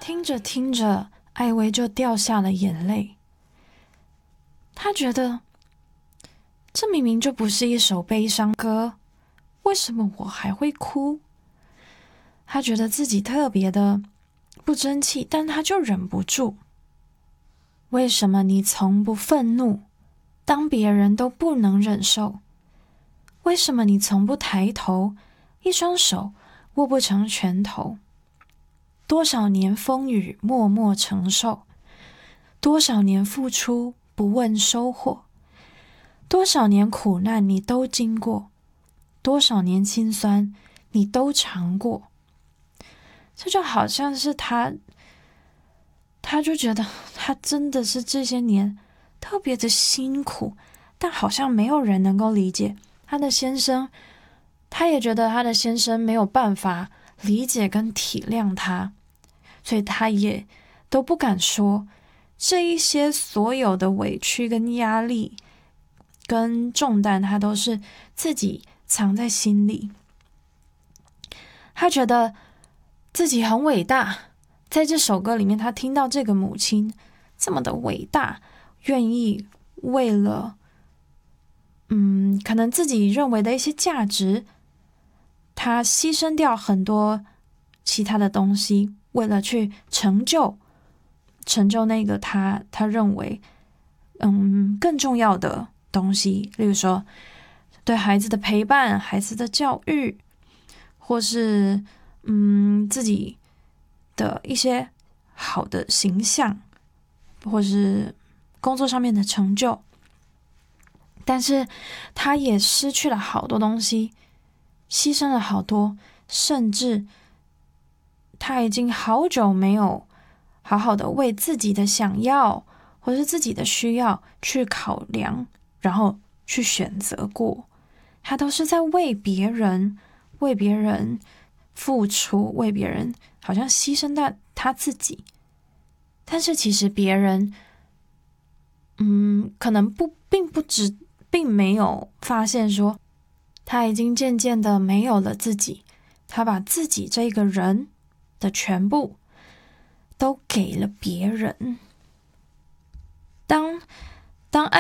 听着听着，艾薇就掉下了眼泪。她觉得这明明就不是一首悲伤歌，为什么我还会哭？她觉得自己特别的不争气，但她就忍不住。为什么你从不愤怒，当别人都不能忍受？为什么你从不抬头，一双手握不成拳头？多少年风雨默默承受，多少年付出不问收获，多少年苦难你都经过，多少年辛酸你都尝过。这就好像是他就觉得他真的是这些年特别的辛苦，但好像没有人能够理解他的先生，他也觉得他的先生没有办法理解跟体谅他，所以他也都不敢说这一些所有的委屈跟压力跟重担，他都是自己藏在心里。他觉得自己很伟大，在这首歌里面他听到这个母亲这么的伟大，愿意为了可能自己认为的一些价值，他牺牲掉很多其他的东西，为了去成就那个他认为更重要的东西，例如说对孩子的陪伴、孩子的教育，或是自己的一些好的形象，或是工作上面的成就。但是他也失去了好多东西，牺牲了好多，甚至他已经好久没有好好的为自己的想要或是自己的需要去考量，然后去选择过。他都是在为别人付出，为别人好像牺牲到他自己。但是其实别人可能并没有发现说他已经渐渐的没有了自己，他把自己这个人的全部都给了别人。当